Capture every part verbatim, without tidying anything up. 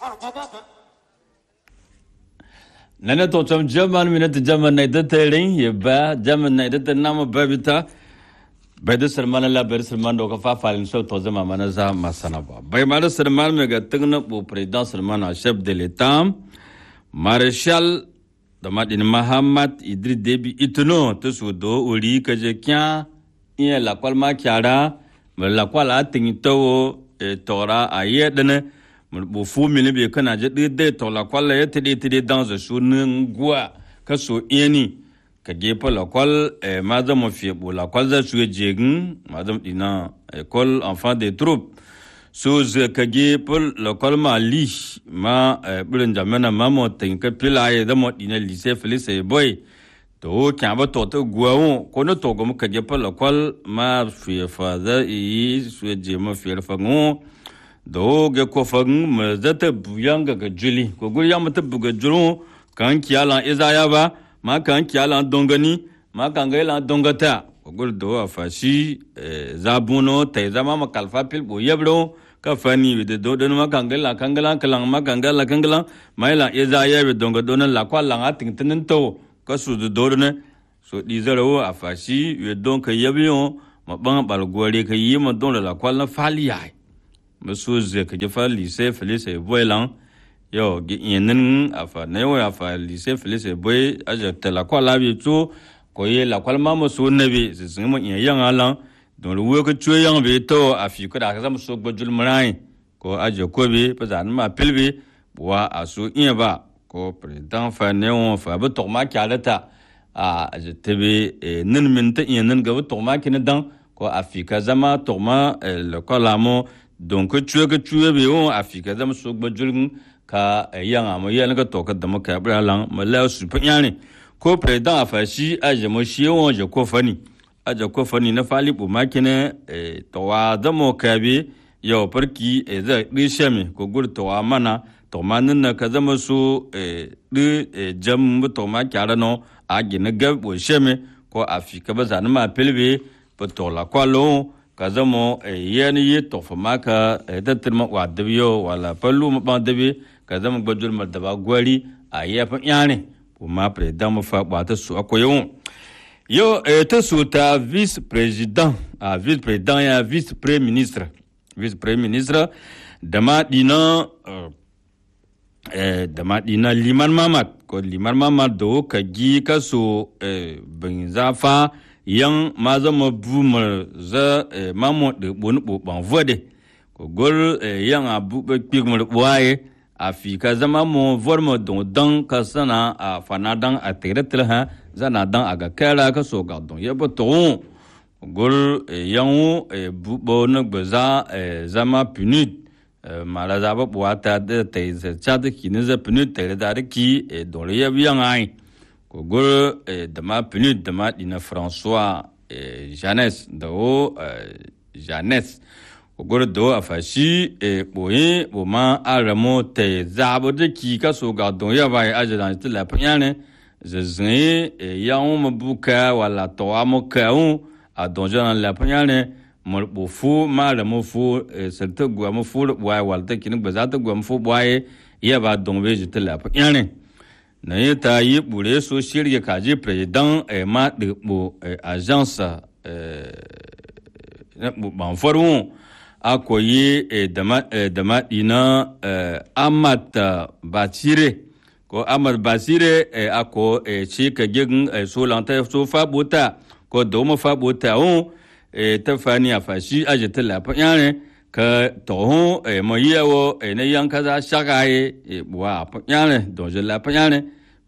nana to cham jaman minute jaman nay da telling ye ba jaman nay da nama babita bayda sarman la bayda sarman do ka fa falin so to zama mana za masana ba bay mara sarman me ga tagna bu president sarman a chef de l'état maréchal damadin Mahamad Idris Déby Itno to sudo uri ka je kya iya la kwal ma kyara la kwal a tingito e tora ayedne bu fu mini be kana je de to la kwal ya tede tede dans su ngwa ka so eni ka gefa la kwal e madam fi bu la kwal za su jegin madam dina école enfant des troupes so ze ka gefa la kwal ma li ma burin jamana mamo tin ka pilaye da mo dina lycée Felice boy to kya ba to to gwa ko no to go ka gefa la kwal ma fi fa da yi su je ma fi fa ngo do ge ko fa ma zata buyanga ga juli ko gur ya mata buga juru kan kiyala izaya ba ma kan kiyala dongani ma kan ga la dongata ko gur do afashi zabuno tay zama ma kalfa pil bo yebro ka fani de do don ma kan ga la kan ga la kalang ma kan ga la kan ga la mai la izaya be donga don la kwa la ngatin tin to ka su do do ne so di zaro afashi we don ka yebion ma ban bal gore ka yi ma don la kwa la fali ai Monsieur Zek Jefa lycée Felice Boylan yo yenen afa ne yo afa lycée Felice Boy aja tela kwa la bi tu ko ye la kwa ma mo so nabi se mo yen yang alan don le wo ko chue yang be to afi ko da ka mo so gbojul mrai ko aja ko bi pa zan ma pilbi wa asu yen ba ko président fa ne on fa ba to ma kyalata a aja tebe nin min ta yenen ga to ma kin dan ko afi ka zama to ma le ko la mo donc tu que tu es bien Afrique dam so gbajulun ka yanga mo yan ga to ka dam ka bralan ma la su panyane ko président afashi aje mo shi won je ko fani aje ko fani na fali bu makine to wa damo ka bi yo parki e za bi shemi ko gur to wa mana to manin na ka zama so e de jam to ma kyara no age na ga bo shemi ko Afrique ba zan ma pelbe to la kwalo kazamo yani ye to fama ka da tirma wa dabiyo wala pallu ma dabi kazamo gbajul ma daba gwari a ya fa yani kuma president mu fa ba ta su akoyo yo ta su ta vice president a vice president ya vice premier ministre vice premier ministre dama dina eh dama dina Liman Mamad ko Liman Mamad do ka gi ka so bin zafa yang mazama boomer za mamo de bonu bo ban vode ko gol yang abu be pigmo boye afika zama mo vormo don dan ka sana a fanadan a teretle ha zana dan aga kala ka so gadon yebo to gol yang bu bon gbaza zama punit malaza ba boata de te chat ki ne za punit te da ki don le yang ai ko gol dama punit dama dina François Jeunesse do Jeunesse ko gol do afashi e boye bo ma aramo te zabo de ki ka so ga don ya bai ajan te la panyane zezin ya on buka wala to amo ka on a donjon la panyane mo bo fu ma ramo fu selte gwa mo fu wa walta kin bazata gwa mo fu boye ya ba don be te la panyane na yeta yi bure so shirye kaji president e ma de bo agence e na bo ban forum akoyi e dama dama ina Amat Basire ko Amat Basire e ako e chi ka gin so lanta so fa bota ko do mo fa bota on e tafani afashi ajeta la pa yane ka to ho e mo yewo e ne yan kaza shagaye e wa pa yane do je la pa yane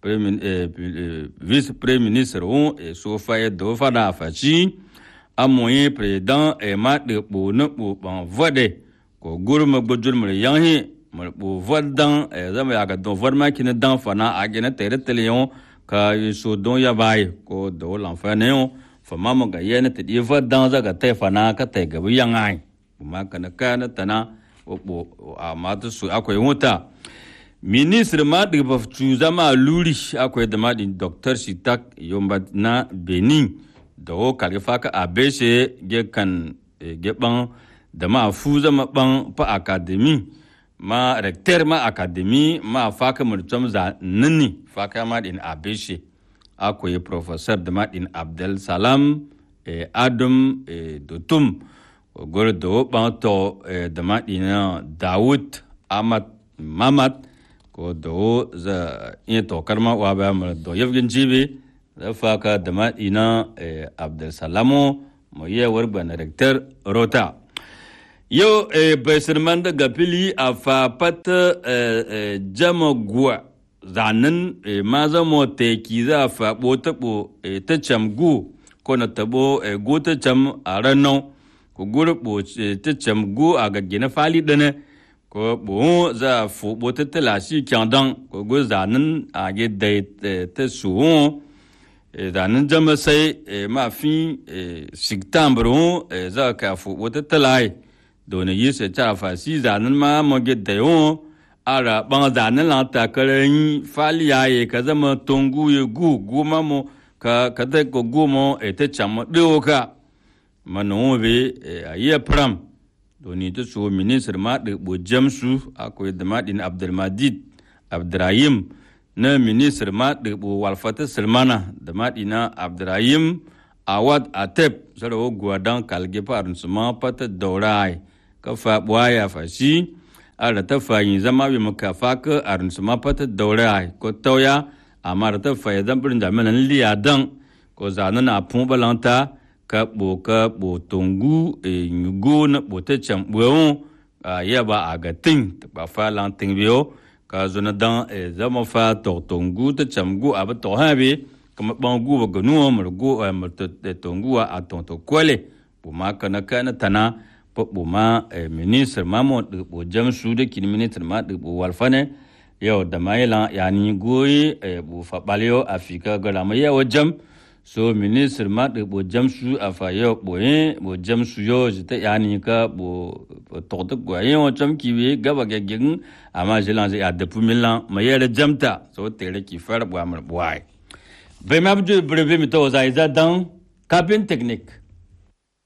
vice premier ministre on e so fa e do fa na afashi a moyen président e ma de bo no bo ban vode ko gurma gbojul mo yanhi mo bo vodan e zama ya ga don forma kin dan fana a gena tere teleon ka so don ya bai ko do l'enfant neon fama mo ga yene te di vodan za ga te fana ka te ga yangai kuma kana kana tana bo a ma to su akwai wuta ministre ma de ba tu zama luri akwai da ma din docteur Sitak Yomba na Benin do kalifa ka abese ge kan ge ban da ma fu zama ban pa academy ma recteur ma academy ma faka murtum za nini faka ma din abeshe akoyi professeur da ma din Abdel Salam e Adam e Dotum gor do banto da ma din Daoud Ahmad Mamad ko do za in to karma wa ba mu do yevgin jibe da faka da ma din Abdel Salamo mo ye warba na recteur rota yo e besirman da gafili a fafat jama guwa zanen ma zama teki za a faɓo taɓo ta camgu ko na taɓo go ta cam a ranar ko gurɓo ta camgu a gaggina fali ɗane ko ɓo za a foɓo ta talashi kyandan ko go zanen a gida ta suwon zanen jama sai ma fi siktambar za ka foɓo ta talayi doni yi se cha fa si zanen ma mo ge de yo ara bang zanen la ta karen fali ya ye ka zama tongu ye gu gu ma mo ka ka de ko gu mo e te cham de o ka mano be aye pram doni to so ministre ma de bo jamsu akoy de ma din Abdul Majid Abdrahim na ministre ma de bo walfata Salmana de ma dina Abdrahim Awad Atep zaro gwadan kalge parun suma pata daurai ka fa bwaya fa shi ara ta fa yin zama bi maka fa ka arun suma pata daurai ko toya amara ta fa yadan burin da manan liya dan ko zanan na pun balanta ka bo ka bo tongu e nyugo na bo ta cham bo ya ba aga tin ba fa lan tin biyo ka zona dan e zama fa to tongu ta cham gu aba to ha bi kuma bangu ba ganu mu go mu ta tongu a ton to kwale bo ma kana kana tana po ma ministre mamo bo jamsu de kin ministre ma de bo walfane yo da mayla yani goyi bo fa balyo afika gala ma yo jam so ministre ma de bo jamsu afa yo bo e bo jamsu yo jita yani ka bo to to go yo jam ki we gaba gegin ama jelan ya de pumilan ma yere jamta so tere ki far bo amar boy be mabdu breve mi to za iza dan cabine technique